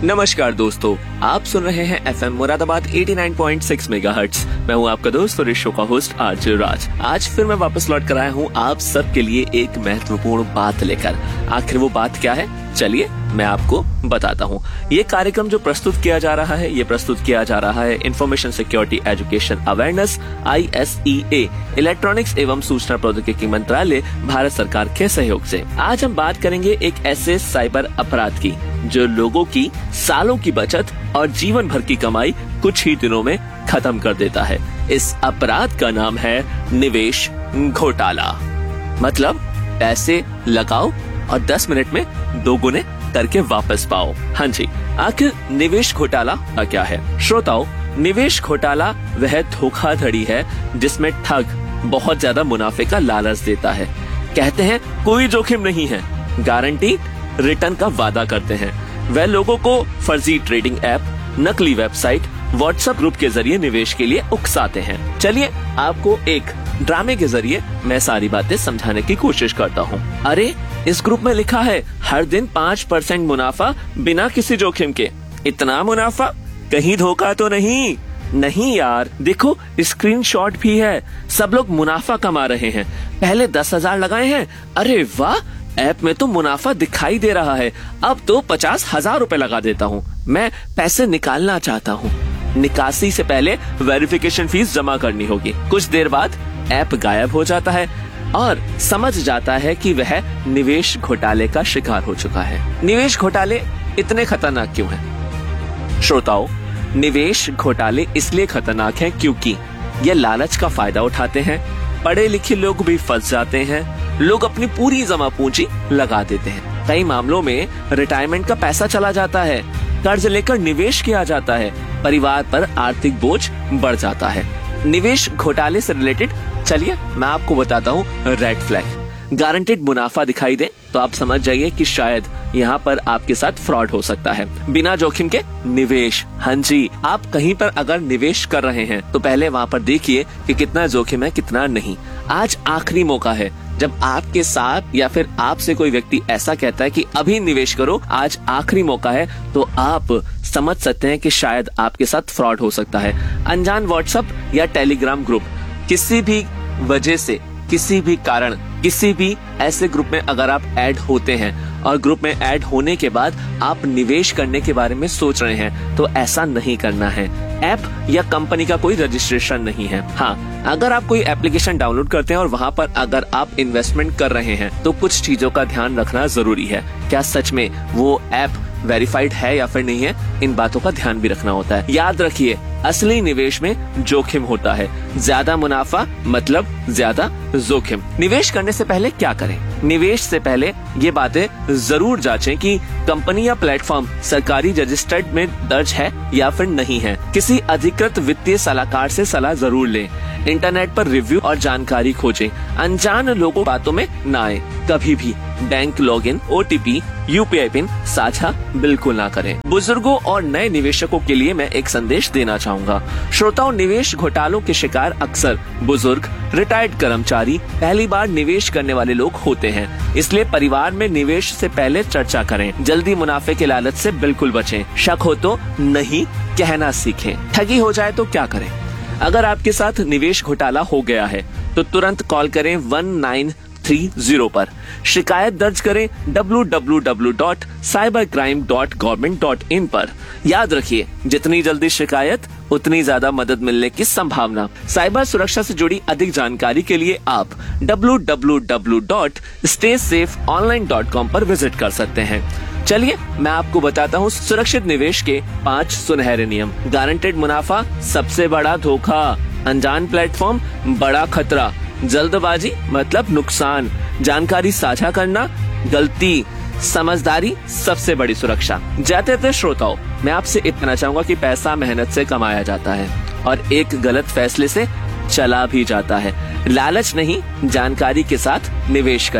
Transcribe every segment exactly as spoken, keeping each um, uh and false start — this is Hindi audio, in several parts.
नमस्कार दोस्तों, आप सुन रहे हैं एफएम मुरादाबाद नवासी पॉइंट छह मेगाहर्ट्ज। मैं हूं आपका दोस्त और इस शो का होस्ट आरजे राज। आज फिर मैं वापस लौट कर आया हूं आप सबके लिए एक महत्वपूर्ण बात लेकर। आखिर वो बात क्या है, चलिए मैं आपको बताता हूँ। ये कार्यक्रम जो प्रस्तुत किया जा रहा है, ये प्रस्तुत किया जा रहा है information security education awareness I S E A electronics एवं सूचना प्रौद्योगिकी मंत्रालय भारत सरकार के सहयोग से। आज हम बात करेंगे एक ऐसे साइबर अपराध की जो लोगों की सालों की बचत और जीवन भर की कमाई कुछ ही दिनों में खत्म कर देता है। इस अपराध का नाम है निवेश घोटाला। मतलब पैसे लगाओ और दस मिनट में दो गुने करके वापस पाओ। हाँ जी, आखिर निवेश घोटाला क्या है? श्रोताओ, निवेश घोटाला वह धोखाधड़ी है जिसमें ठग बहुत ज्यादा मुनाफे का लालच देता है। कहते हैं कोई जोखिम नहीं है, गारंटी रिटर्न का वादा करते हैं। वह लोगों को फर्जी ट्रेडिंग ऐप, नकली वेबसाइट, व्हाट्सएप ग्रुप के जरिए निवेश के लिए उकसाते हैं। चलिए आपको एक ड्रामे के जरिए मैं सारी बातें समझाने की कोशिश करता हूँ। अरे, इस ग्रुप में लिखा है हर दिन पाँच परसेंट मुनाफा बिना किसी जोखिम के। इतना मुनाफा, कहीं धोखा तो नहीं? नहीं यार, देखो स्क्रीनशॉट भी है। सब लोग मुनाफा कमा रहे हैं। पहले दस हजार लगाए हैं, अरे वाह, ऐप में तो मुनाफा दिखाई दे रहा है। अब तो पचास हजार रूपए लगा देता हूँ। मैं पैसे निकालना चाहता हूँ। निकासी से पहले वेरिफिकेशन फीस जमा करनी होगी। कुछ देर बाद ऐप गायब हो जाता है और समझ जाता है कि वह निवेश घोटाले का शिकार हो चुका है। निवेश घोटाले इतने खतरनाक क्यों हैं? श्रोताओ, निवेश घोटाले इसलिए खतरनाक हैं क्योंकि ये लालच का फायदा उठाते हैं। पढ़े लिखे लोग भी फंस जाते हैं। लोग अपनी पूरी जमा पूंजी लगा देते हैं। कई मामलों में रिटायरमेंट का पैसा चला जाता है, कर्ज लेकर निवेश किया जाता है, परिवार पर आर्थिक बोझ बढ़ जाता है। निवेश घोटाले से रिलेटेड चलिए मैं आपको बताता हूँ रेड फ्लैग। गारंटेड मुनाफा दिखाई दे तो आप समझ जाइए कि शायद यहाँ पर आपके साथ फ्रॉड हो सकता है। बिना जोखिम के निवेश, हाँ जी, आप कहीं पर अगर निवेश कर रहे हैं तो पहले वहाँ पर देखिए कि कितना जोखिम है, कितना नहीं। आज आखिरी मौका है। जब आपके साथ या फिर आपसे कोई व्यक्ति ऐसा कहता है कि अभी निवेश करो, आज आखिरी मौका है, तो आप समझ सकते हैं कि शायद आपके साथ फ्रॉड हो सकता है। अनजान व्हाट्सएप या टेलीग्राम ग्रुप, किसी भी वजह से, किसी भी कारण, किसी भी ऐसे ग्रुप में अगर आप ऐड होते हैं और ग्रुप में ऐड होने के बाद आप निवेश करने के बारे में सोच रहे हैं, तो ऐसा नहीं करना है। ऐप या कंपनी का कोई रजिस्ट्रेशन नहीं है। हाँ, अगर आप कोई एप्लीकेशन डाउनलोड करते हैं और वहाँ पर अगर आप इन्वेस्टमेंट कर रहे हैं तो कुछ चीजों का ध्यान रखना जरूरी है। क्या सच में वो ऐप वेरीफाइड है या फिर नहीं है, इन बातों का ध्यान भी रखना होता है। याद रखिए, असली निवेश में जोखिम होता है। ज्यादा मुनाफा मतलब ज्यादा जोखिम। निवेश करने से पहले क्या करें? निवेश से पहले ये बातें जरूर जांचें कि कंपनी या प्लेटफॉर्म सरकारी रजिस्टर्ड में दर्ज है या फिर नहीं है। किसी अधिकृत वित्तीय सलाहकार से सलाह जरूर लें। इंटरनेट पर रिव्यू और जानकारी खोजें। अनजान लोगों बातों में न आए। कभी भी bank login, O T P, U P I pin साझा बिल्कुल ना करें। बुजुर्गों और नए निवेशकों के लिए मैं एक संदेश देना चाहूँगा। श्रोताओं, निवेश घोटालों के शिकार अक्सर बुजुर्ग, रिटायर्ड कर्मचारी, पहली बार निवेश करने वाले लोग होते हैं। इसलिए परिवार में निवेश से पहले चर्चा करें। जल्दी मुनाफे के लालच से बिल्कुल बचें। शक हो तो नहीं कहना सीखें। ठगी हो जाए तो क्या करें? अगर आपके साथ निवेश घोटाला हो गया है तो तुरंत कॉल करें वन नाइन थ्री जीरो पर। शिकायत दर्ज करें W W W dot cyber crime dot government dot in पर। याद रखिए, जितनी जल्दी शिकायत उतनी ज्यादा मदद मिलने की संभावना। साइबर सुरक्षा से जुड़ी अधिक जानकारी के लिए आप W W W dot stay safe online dot com पर विजिट कर सकते हैं। चलिए मैं आपको बताता हूँ सुरक्षित निवेश के पाँच सुनहरे नियम। गारंटेड मुनाफा सबसे बड़ा धोखा। अनजान प्लेटफॉर्म बड़ा खतरा। जल्दबाजी मतलब नुकसान। जानकारी साझा करना गलती। समझदारी सबसे बड़ी सुरक्षा। जाते थे श्रोताओं, मैं आपसे इतना चाहूंगा कि पैसा मेहनत से कमाया जाता है और एक गलत फैसले से चला भी जाता है। लालच नहीं, जानकारी के साथ निवेश करें।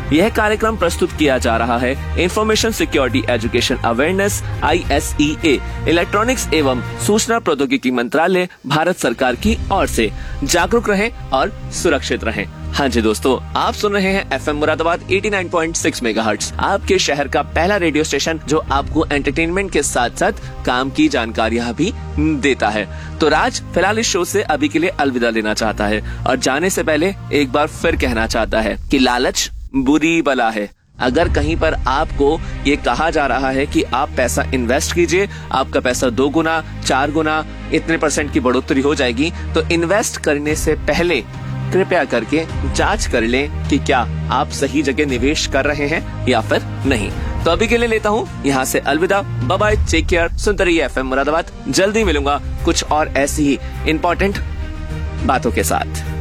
यह कार्यक्रम प्रस्तुत किया जा रहा है information security education awareness I S E A electronics एवं सूचना प्रौद्योगिकी मंत्रालय भारत सरकार की ओर से। जागरूक रहें और सुरक्षित रहें। हाँ जी दोस्तों, आप सुन रहे हैं एफएम मुरादाबाद नवासी पॉइंट छह मेगाहर्ट्ज, आपके शहर का पहला रेडियो स्टेशन जो आपको एंटरटेनमेंट के साथ साथ काम की जानकारियाँ भी देता है। तो राज फिलहाल इस शो से अभी के लिए अलविदा लेना चाहता है और जाने से पहले एक बार फिर कहना चाहता है कि लालच बुरी बला है। अगर कहीं पर आपको ये कहा जा रहा है कि आप पैसा इन्वेस्ट कीजिए, आपका पैसा दो गुना चार गुना इतने परसेंट की बढ़ोतरी हो जाएगी, तो इन्वेस्ट करने से पहले कृपया करके जांच कर लें कि क्या आप सही जगह निवेश कर रहे हैं या फिर नहीं। तो अभी के लिए लेता हूँ यहाँ से अलविदा। Bye bye, take care. सुनते रहिए एफएम मुरादाबाद। जल्दी मिलूंगा कुछ और ऐसी ही इंपॉर्टेंट बातों के साथ।